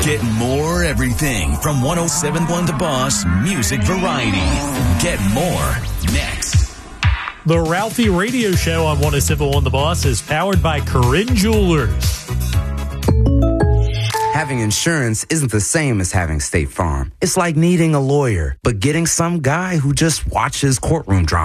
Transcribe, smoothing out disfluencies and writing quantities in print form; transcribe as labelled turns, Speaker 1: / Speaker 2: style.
Speaker 1: Get more everything from 107.1 The Boss Music Variety. Get more next.
Speaker 2: The Ralphie Radio Show on 107.1 The Boss is powered by Corinne Jewelers.
Speaker 3: Having insurance isn't the same as having State Farm. It's like needing a lawyer, but getting some guy who just watches courtroom drama.